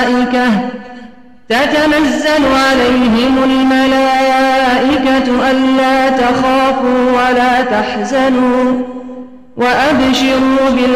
تتنزل عليهم الملائكة ألا تخافوا ولا تحزنوا وأبشروا